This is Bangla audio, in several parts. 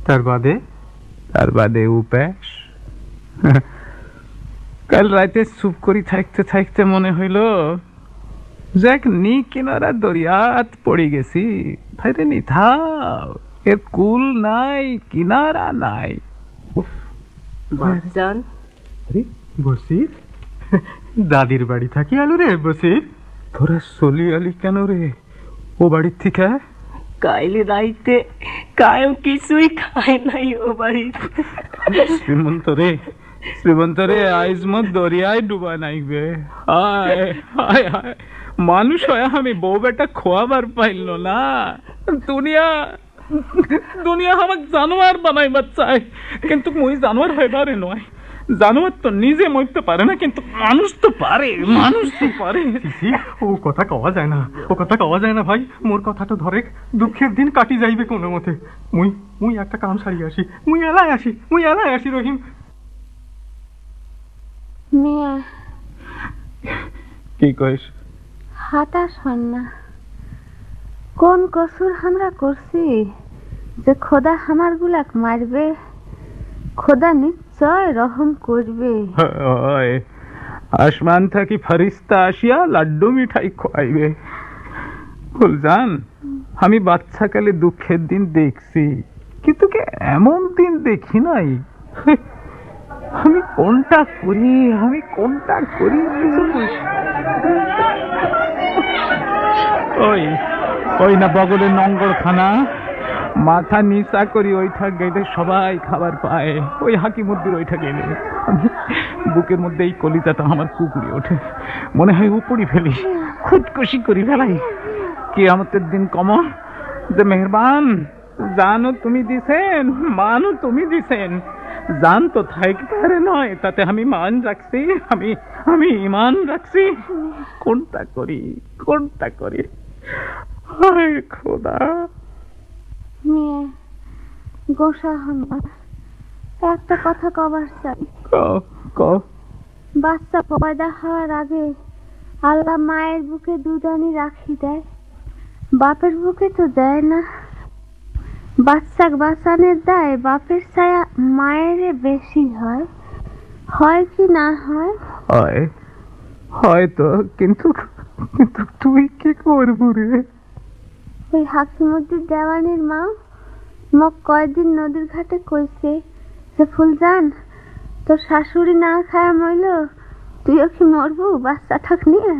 তার বাদে উপাস। কাল রাতে চুপ করি থাকতে থাকতে মনে হইল যাক নি কিনারা দরিয়াত পড়ে গেছি, ভাইরে নি থাও, এর কুল নাই কিনারা নাই। বাপজান, আরে বসির, দাদির বাড়ি থাকি আলু রে বসির। তোরা চলি আলি কেন রে ও বাড়ির থেকে? কাইলে রাইতে কায়ও কিছুই খায় নাই ও বাড়িতে। শ্রীমন্ত রে আইজ মত দরিয়ায় ডুবা নাইবে। হায় হায় হায়, মানুষ হয় আমি বউ বেটা খোয়াবার পাইল না। দুনিয়া আমাক জানোয়ার বানাইবার চাই, কিন্তু মুই জানোয়ার হইবারে নয়। জানোয়ার তো নিজে মরতে পারে না, কিন্তু মানুষ তো পারে। ও কথা কওয়া যায় না ভাই। মোর কথাটা ধরে, দুঃখের দিন কাটি যাইবে কোনো মতে। মুই একটা কাম সারিয়ে আসি, মুই এলাই আসি রহিম। মিয়া কি কইস? হাতাশ হন না। কোন কসুর আমরা করছি যে খোদা হামার গুলাক মারবে? খোদা নিশ্চয় রহম করবে। আসমান থাকি ফরিস্তা আসিয়া লাড্ডু মিঠাই খোয়াইবে। ফুলজান, আমি বাচ্চাকালে দুঃখের দিন দেখছি, কিন্তু এমন দিন দেখি নাই। আমি কোনটা করি ওই না বগলের নঙ্গরখানা, মাথা নিচা করি ওইটা গেলে সবাই খাবার পায়। ওই হাকি মুরগির ওইটা গেলে বুকের মধ্যে এই কলিজাটা আমার কুকুরে ওঠে, মনে হয় উপরি ফেলি, খুদকুশি করি ফেলাই। কিয়ামতের দিন কমো যে মেহরবান জানো তুমি দিছেন, মানো তুমি দিছেন, জান তো থাকতে নয়, তাতে আমি মান রাখছি, আমি ইমান রাখছি। কোনটা করি? হায় খোদা। মিয়া গোসা হন না, একটা কথা কবার চাই। বাচ্চা পয়দা হওয়ার আগে আল্লাহ মায়ের বুকে দুধ রাখি দেয়, বাপের বুকে তো দেয় না। বাচ্চাক বাঁচানোর দায় বাপের ছায়া মায়ের বেশি হয় কি না হয়? হয়তো, কিন্তু তুই কি করবো রে? ওই হাকিমুদ্দিন দেওয়ানির মা মোক কয়েকদিন নদীর ঘাটে কইছে যে ফুলজান, তোর শাশুড়ি না খায়া মইল, তুইও কি মরবো বাচ্চা ঠাক নিয়ে?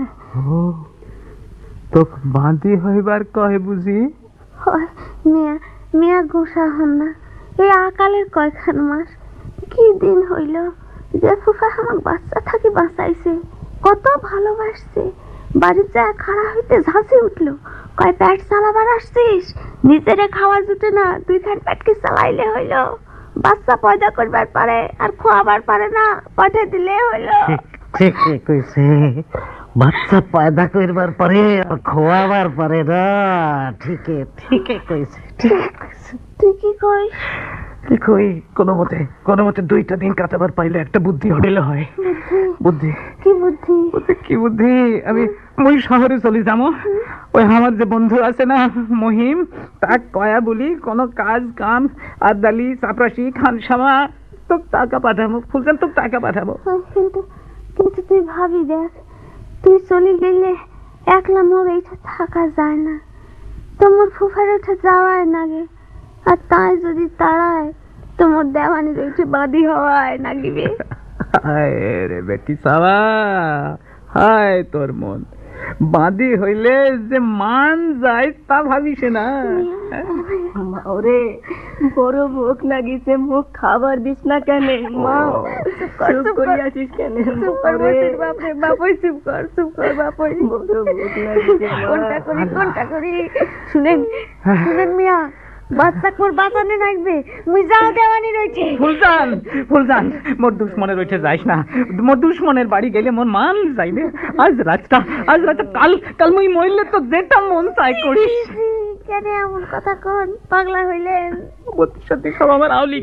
তোক বাঁধি হইবার কয় বুঝি? মিয়া গোসা হন না। এই আকালের কয়খান মাস কি দিন হইল যে ফুফা আমাক বাচ্চা থাকি বাঁচাইছে, কত ভালোবাসছে। বাড়ির যায় খাড়া হইতে ঝাঁসি উঠলো, কয় পেট চালাবার আসছিস, নিজেরে খাওয়া জুটে না, দুই খান পেটকে চালাইলে হইল। বাচ্চা পয়দা করবার পারে আর খোয়াবার পারে না, পাঠে দিলে হইল। ঠিক কইছে, বাচ্চা পয়দা করবার পারে আর খোয়াবার পারে না। ঠিকই কইছে। তুই কি কইস? কি কই? কোনো মতে দুইটা দিন কাটাবার পাইলে একটা বুদ্ধি হইলে হয়। বুদ্ধি? কি বুদ্ধি? আমি শহরে চলে যাবো। ওই আমার যে বন্ধু আছে না মহিম, তাক কয়া বলি কোন কাজ কাম আদালি চাপরাশি খানসামা তোকে টাকা পাঠাবো। ফুলজান তোকে টাকা পাঠাবো। কিন্তু তুই ভাবি দেখ, তুই চলে গেলে একলা মোর এইটা থাকা যায় না, তোমার ফুফার ওঠা যাওয়ায় নাগে, আর তাই যদি তাড়ায় তোমার দেওয়ানির ওইটা বাদী হওয়ায় নাগিবে। হায় রে বেটি সাবা, হায় তোর মন বাঁধি হইলে যে মান যায় তা ভাবিস না। ওরে বড় ভোক লাগিছে, মুখ খাবার দিস না কেন? মা চুপ করে আছিস কেন? বাপই চুপ কর বাপই। বড় ভোক লাগিছে, কোনটা করি শুনেন মিয়া, বাচ্চা কোর বাঁচানে লাগবে, মুই যাও দেওয়ানি রইছে। ফুলজান মোর দুশ্মনের রইছে যাইস না, মোর দুশ্মনের বাড়ি গেলে মোর মান যাইবে। আজ রাতটা কাল মুই মরলে তো যেটা মন চাই করিস। কেন এমন কথা কন? পাগলা হইলেন? বুদ্ধি সব আমার আউলি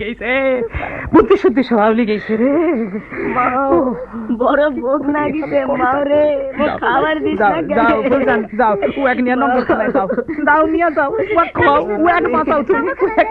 গেছে রে। বড় ভোক লাগিছে মা রে, খাবার দিস না কেন? যাও ফুলজান যাও, ও এক নিয়ে নম্বর দাও নিয়ে যাও, ও এক বাঁচাও তুমি।